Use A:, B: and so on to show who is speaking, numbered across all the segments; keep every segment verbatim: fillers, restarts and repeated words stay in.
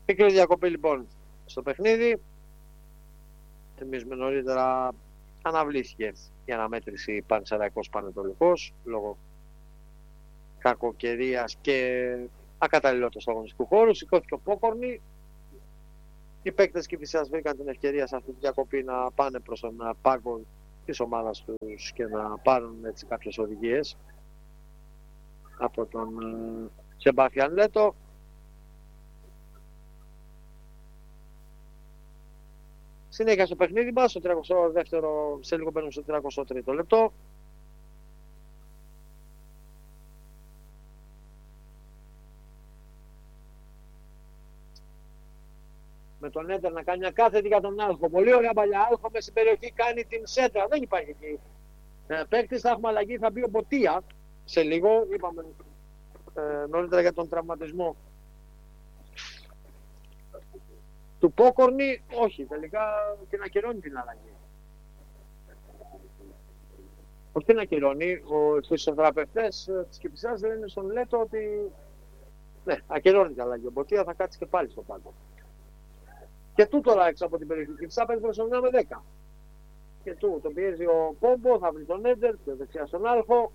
A: Μικρή διακοπή λοιπόν στο παιχνίδι. Θυμίζουμε νωρίτερα αναβλήθηκε η αναμέτρηση Πανσεραϊκός Πανετολικός λόγω κακοκαιρίας και ακαταλληλότητας του αγωνιστικού χώρου. Σηκώθηκε ο Πόκορνη. Οι παίκτες Κηφισιάς βρήκαν την ευκαιρία σε αυτή τη διακοπή να πάνε προς τον πάγκο της ομάδας τους και να πάρουν έτσι κάποιες οδηγίες από τον Σεμπάστιαν Λέτο. Συνέχεια στο παιχνίδι μας, στο τριακοστό δεύτερο, σε λίγο μπαίνουμε στο τριακοστό τρίτο λεπτό. Με τον Έντερ να κάνει μια κάθετη για τον Άλχο. Πολύ ωραία παλιά. Άλχο με στην περιοχή κάνει την σέντρα. Δεν υπάρχει εκεί. Ε, παίκτης, θα έχουμε αλλαγή, θα μπει ο Μποτία σε λίγο. Είπαμε ε, νωρίτερα για τον τραυματισμό του Πόκορνη. Όχι, τελικά την ακυρώνει την αλλαγή. Όχι την ακυρώνει. Οι φυσιοθεραπευτές της Κηφισιάς λένε στον Λέτο ότι ναι, ακυρώνει την αλλαγή. Ο Μποτία θα κάτσει και πάλι στο πάγκο. Και του τώρα έξω από την περιοχή της Κηφισιά παίρνει στον εννιά με δέκα. Και του τον πιέζει ο Πόμπο, θα βρει τον Έντερ, και δεξιά στον Άλχο.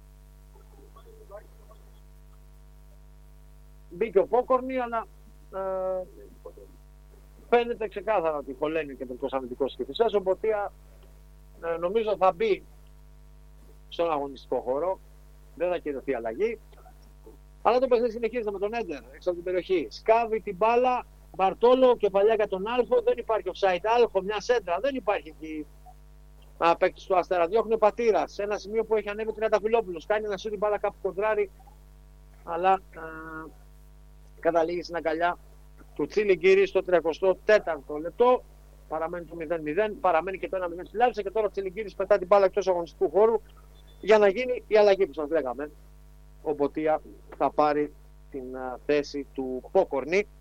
A: Μπήκε ο Πόκορνη, αλλά ε, φαίνεται ξεκάθαρα ότι χωλαίνει ο κεντρικός αμυντικός της Κηφισιάς. Ο Μποτία ε, νομίζω θα μπει στον αγωνιστικό χώρο. Δεν θα κυρωθεί αλλαγή. Αλλά το παιχνίδι συνεχίζεται με τον Έντερ έξω από την περιοχή. Σκάβει την μπάλα. Μπαρτόλο, κεφαλιά για τον Άλχο, δεν υπάρχει offside. Άλχο, μια σέντρα, δεν υπάρχει εκεί. Παίκτης του Αστέρα. Διώχνει ο Πατήρας σε ένα σημείο που έχει ανέβει ο Τριανταφυλόπουλος. Κάνει ένα σούτ, μπάλα κάπου κοντράρι, αλλά α, καταλήγει στην αγκαλιά του Τσιλιγκύρη στο τριακοστό τέταρτο λεπτό. Παραμένει το μηδέν μηδέν, παραμένει και το ένα μηδέν στη Λάρισα και τώρα ο Τσιλιγκύρης πετά την μπάλα εκτός αγωνιστικού χώρου για να γίνει η αλλαγή που σας λέγαμε. Ο Μποτία θα πάρει την α, θέση του Πόκορνη.